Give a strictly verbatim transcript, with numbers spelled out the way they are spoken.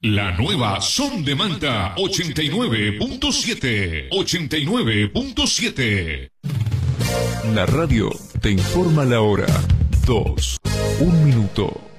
La nueva Son de Manta ochenta y nueve punto siete. ochenta y nueve punto siete. La radio te informa la hora. Dos. Un minuto.